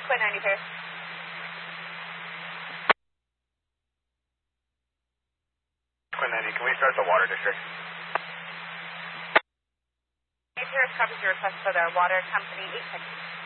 Twin 92. Twin 90, can we start the water district? Here copies your request for the water company 86.